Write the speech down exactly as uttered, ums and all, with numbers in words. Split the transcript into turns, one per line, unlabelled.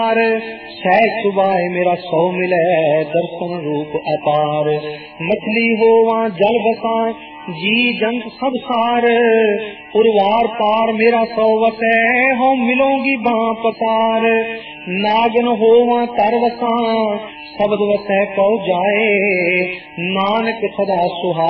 सह सुबाए मेरा सौ मिले दर्शन रूप अपार। मछली होवा जल बसा जी जंत सब सार। उर्वार पार मेरा सौ वसै हो मिलोगी बां पसार। नागन होवा तर वसा शब्द वसै कौ जाए। नानक सदा सुहा